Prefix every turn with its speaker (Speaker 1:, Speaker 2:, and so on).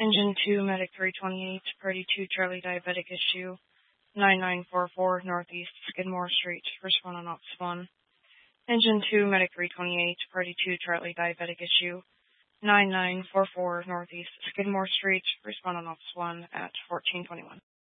Speaker 1: Engine 2, Medic 328, Party 2, Charlie Diabetic Issue, 9944 Northeast Skidmore Street, respond on Ops 1. Engine 2, Medic 328, Party 2, Charlie Diabetic Issue, 9944 Northeast Skidmore Street, respond on Ops 1 at 1421.